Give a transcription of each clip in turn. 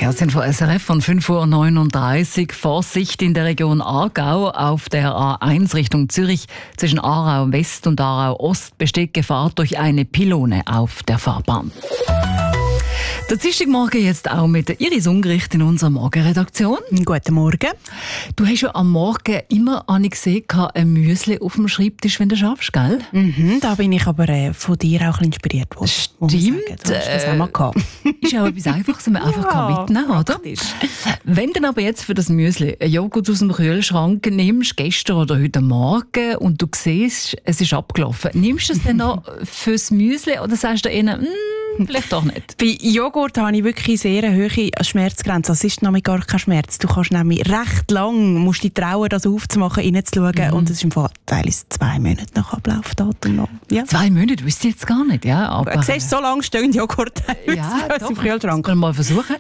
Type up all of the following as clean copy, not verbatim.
Verkehrsinfo SRF von 5:39 Uhr. Vorsicht in der Region Aargau. Auf der A1 Richtung Zürich zwischen Aarau West und Aarau Ost besteht Gefahr durch eine Pylone auf der Fahrbahn. Der Dienstagmorgen jetzt auch mit der Iris Ungericht in unserer Morgenredaktion. Guten Morgen. Du hast ja am Morgen immer gesehen, ein Müsli auf dem Schreibtisch, wenn du schaffst, gell? Da bin ich aber von dir auch inspiriert worden. Stimmt. Du hast das auch mal gehabt. Ist auch etwas Einfaches, wenn man einfach mitnehmen kann, oder? Wenn du aber jetzt für das Müsli einen Joghurt aus dem Kühlschrank nimmst, gestern oder heute Morgen, und du siehst, es ist abgelaufen, nimmst du es dann noch fürs Müsli oder sagst du ihnen, vielleicht doch nicht? Bei Joghurt habe ich wirklich sehr eine hohe Schmerzgrenze. Es ist nämlich gar kein Schmerz. Du kannst nämlich recht lang, musst dich trauen, das aufzumachen, reinzuschauen. Und es ist im Fall teilweise 2 Monate nach Ablaufdatum noch. Ja. 2 Monate, wüsste ich jetzt gar nicht. Ja, aber du siehst, so lange stehen Joghurt im Kühlschrank. Können wir mal versuchen.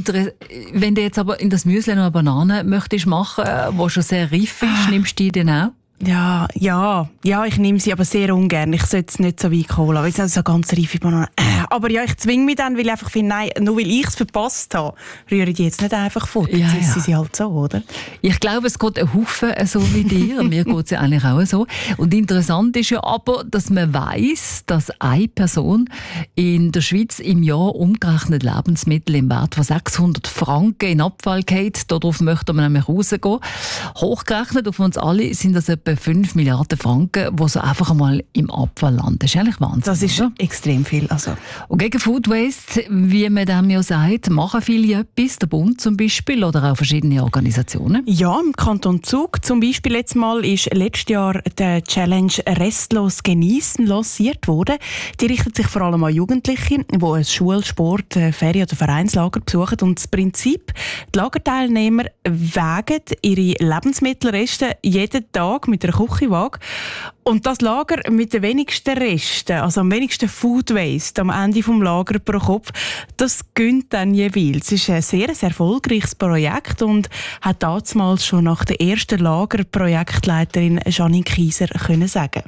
Wenn du jetzt aber in das Müsli noch eine Banane möchtest machen, die schon sehr reif ist, nimmst du die dann auch? Ja, ich nehme sie aber sehr ungern. Ich sollte es nicht so weit holen, weil es so ganz reife Bananen. Aber ja, ich zwinge mich dann, weil ich einfach finde, nein, nur weil ich es verpasst habe, rühre ich die jetzt nicht einfach fort. Jetzt ist sie halt so, oder? Ich glaube, es geht ein Haufen so wie dir. Mir geht es ja eigentlich auch so. Und interessant ist ja aber, dass man weiss, dass eine Person in der Schweiz im Jahr umgerechnet Lebensmittel im Wert von 600 Franken in Abfall geht. Darauf möchten wir nämlich rausgehen. Hochgerechnet auf uns alle sind das etwa 5 Milliarden Franken, die so einfach einmal im Abfall landen. Das ist eigentlich Wahnsinn. Das ist extrem viel. Also. Und gegen Food Waste, wie man dem ja sagt, machen viele etwas, der Bund zum Beispiel oder auch verschiedene Organisationen. Ja, im Kanton Zug zum Beispiel jetzt mal ist letztes Jahr der Challenge «Restlos genießen» lanciert worden. Die richtet sich vor allem an Jugendliche, die ein Schul-, Sport-, Ferien- oder Vereinslager besuchen. Und das Prinzip, die Lagerteilnehmer wägen ihre Lebensmittelreste jeden Tag mit einer Küchenwaage. Und das Lager mit den wenigsten Resten, also am wenigsten Food Waste am Ende des Lagers pro Kopf, das gönnt dann jeweils. Es ist ein sehr erfolgreiches Projekt und hat damals schon nach der ersten Lagerprojektleiterin Janine Kieser können sagen.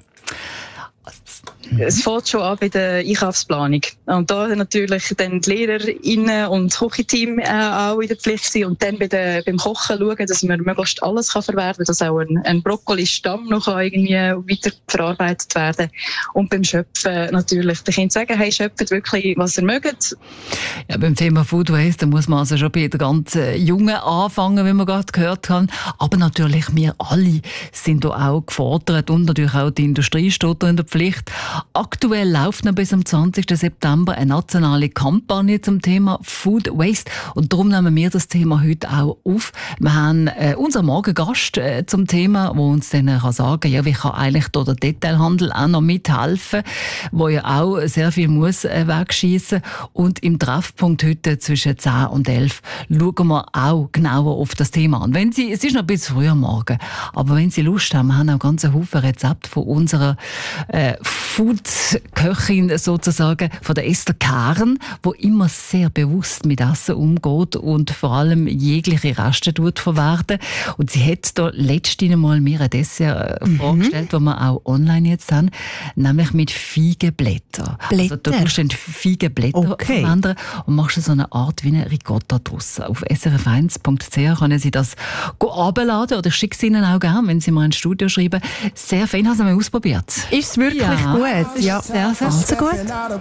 Es fängt schon an bei der Einkaufsplanung. Und da natürlich dann die LehrerInnen und das Küchenteam auch in der Pflicht sind. Und dann beim Kochen schauen, dass man möglichst alles verwerten kann, dass auch ein Brokkoli-Stamm noch irgendwie weiter verarbeitet werden. Und beim Schöpfen natürlich den Kindern sagen, hey, schöpft wirklich, was ihr mögt. Ja, beim Thema Food Waste muss man also schon bei der ganz Jungen anfangen, wie man gerade gehört haben. Aber natürlich, wir alle sind da auch gefordert und natürlich auch die Industrie steht da in der Pflicht. Aktuell läuft noch bis am 20. September eine nationale Kampagne zum Thema Food Waste und darum nehmen wir das Thema heute auch auf. Wir haben unseren Morgengast zum Thema, der uns dann sagen kann, ja, wie kann eigentlich da der Detailhandel auch noch mithelfen, wo ja auch sehr viel muss wegschiessen. Und im Treffpunkt heute zwischen 10 und 11 schauen wir auch genauer auf das Thema an. Es ist noch ein bisschen früh am Morgen, aber wenn Sie Lust haben, wir haben auch ganz einen Haufen Rezepte von unserer Food-Köchin sozusagen, von der Esther Karen, die immer sehr bewusst mit Essen umgeht und vor allem jegliche Reste verwerten. Und sie hat da letztens mal mir ein Dessert vorgestellt, das wir auch online jetzt haben, nämlich mit Feigenblättern. Also da tust du Feigenblätter verändern und machst so eine Art wie eine Ricotta draus. Auf srf1.ch können Sie das abladen oder ich schicke es Ihnen auch gerne, wenn Sie mal ins Studio schreiben. Sehr fein, haben Sie mal ausprobiert. Ist es wirklich gut? Ja, sehr, sehr, sehr gut.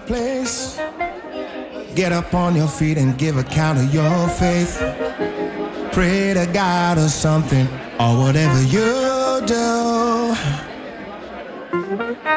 Get up on your feet and give account of your faith. Pray to God or something, or whatever you do.